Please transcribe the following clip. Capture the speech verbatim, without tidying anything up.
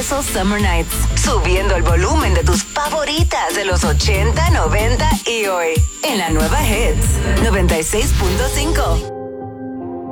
fabulosos Summer Nights, subiendo el volumen de tus favoritas de los ochenta, noventa y hoy, en la nueva Hits noventa y seis punto cinco.